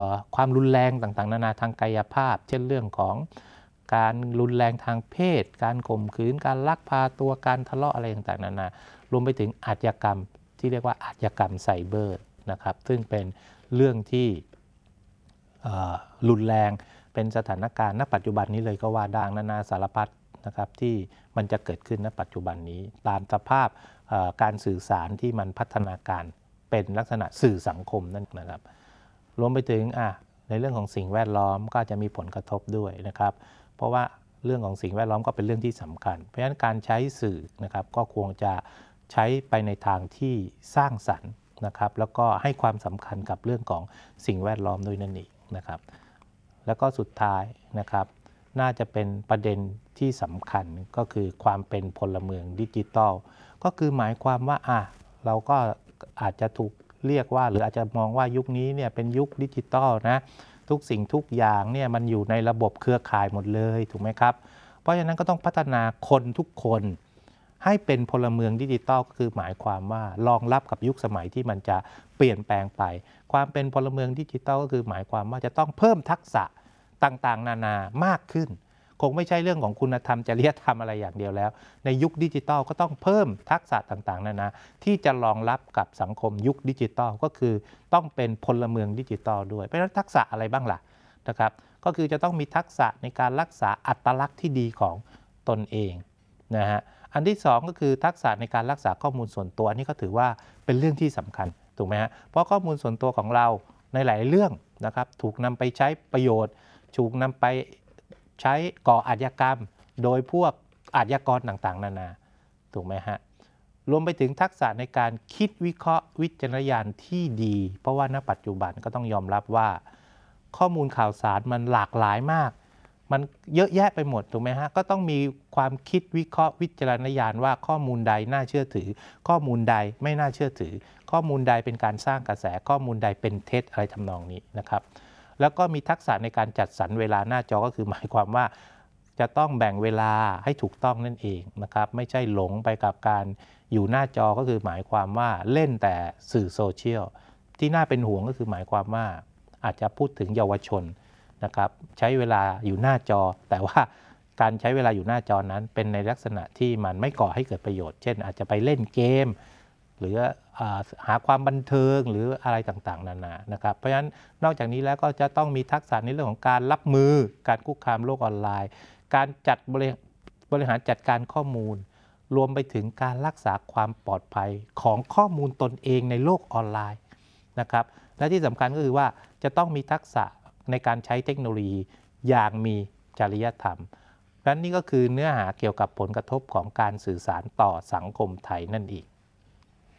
ความรุนแรงต่างๆนานาทางกายภาพเช่นเรื่องของการรุนแรงทางเพศการข่มขืนการลักพาตัวการทะเลาะอะไรต่างๆนานารวมไปถึงอาชญากรรมที่เรียกว่าอาชญากรรมไซเบอร์นะครับซึ่งเป็นเรื่องที่รุนแรงเป็นสถานการณ์ณปัจจุบันนี้เลยก็ว่าได้นานาสารพัดนะครับที่มันจะเกิดขึ้นณปัจจุบันนี้ตามสภาพการสื่อสารที่มันพัฒนาการเป็นลักษณะสื่อสังคมนั่นนะครับรวมไปถึงในเรื่องของสิ่งแวดล้อมก็จะมีผลกระทบด้วยนะครับเพราะว่าเรื่องของสิ่งแวดล้อมก็เป็นเรื่องที่สำคัญเพราะฉะนั้นการใช้สื่อนะครับก็ควรจะใช้ไปในทางที่สร้างสรรค์นะครับแล้วก็ให้ความสำคัญกับเรื่องของสิ่งแวดล้อมด้วยนั่นเองนะครับแล้วก็สุดท้ายนะครับน่าจะเป็นประเด็นที่สำคัญก็คือความเป็นพลเมืองดิจิทัลก็คือหมายความว่าเราก็อาจจะถูกเรียกว่าหรืออาจจะมองว่ายุคนี้เนี่ยเป็นยุคดิจิทัลนะทุกสิ่งทุกอย่างเนี่ยมันอยู่ในระบบเครือข่ายหมดเลยถูกไหมครับเพราะฉะนั้นก็ต้องพัฒนาคนทุกคนให้เป็นพลเมืองดิจิทัลก็คือหมายความว่ารองรับกับยุคสมัยที่มันจะเปลี่ยนแปลงไปความเป็นพลเมืองดิจิทัลก็คือหมายความว่าจะต้องเพิ่มทักษะต่างๆนานามากขึ้นคงไม่ใช่เรื่องของคุณธรรมจริยธรรมอะไรอย่างเดียวแล้วในยุคดิจิทัลก็ต้องเพิ่มทักษะต่างๆนานาที่จะรองรับกับสังคมยุคดิจิทัลก็คือต้องเป็นพลเมืองดิจิทัลด้วยเพราะฉะนั้นทักษะอะไรบ้างล่ะนะครับก็คือจะต้องมีทักษะในการรักษาอัตลักษณ์ที่ดีของตนเองนะฮะอันที่2ก็คือทักษะในการรักษาข้อมูลส่วนตัวอันนี้ก็ถือว่าเป็นเรื่องที่สำคัญถูกไหมฮะเพราะข้อมูลส่วนตัวของเราในหลายเรื่องนะครับถูกนำไปใช้ประโยชน์ถูกนำไปใช้ก่ออาชญากรรมโดยพวกอาชญากรต่างๆนานาถูกไหมฮะรวมไปถึงทักษะในการคิดวิเคราะห์วิจารณญาณที่ดีเพราะว่าณปัจจุบันก็ต้องยอมรับว่าข้อมูลข่าวสารมันหลากหลายมากมันเยอะแยะไปหมดถูกไหมฮะก็ต้องมีความคิดวิเคราะห์วิจารณญาณว่าข้อมูลใดน่าเชื่อถือข้อมูลใดไม่น่าเชื่อถือข้อมูลใดเป็นการสร้างกระแสข้อมูลใดเป็นเท็จอะไรทำนองนี้นะครับแล้วก็มีทักษะในการจัดสรรเวลาหน้าจอก็คือหมายความว่าจะต้องแบ่งเวลาให้ถูกต้องนั่นเองนะครับไม่ใช่หลงไปกับการอยู่หน้าจอก็คือหมายความว่าเล่นแต่สื่อโซเชียลที่น่าเป็นห่วงก็คือหมายความว่าอาจจะพูดถึงเยาวชนนะครับใช้เวลาอยู่หน้าจอแต่ว่าการใช้เวลาอยู่หน้าจอนั้นเป็นในลักษณะที่มันไม่ก่อให้เกิดประโยชน์เช่นอาจจะไปเล่นเกมหรือหาความบันเทิงหรืออะไรต่างๆนานานะครับเพราะฉะนั้นนอกจากนี้แล้วก็จะต้องมีทักษะในเรื่องของการรับมือการคุกคามโลกออนไลน์การจัดบริหารจัดการข้อมูลรวมไปถึงการรักษาความปลอดภัยของข้อมูลตนเองในโลกออนไลน์นะครับและที่สำคัญก็คือว่าจะต้องมีทักษะในการใช้เทคโนโลยีอย่างมีจริยธรรมนั้นนี่ก็คือเนื้อหาเกี่ยวกับผลกระทบของการสื่อสารต่อสังคมไทยนั่นเอง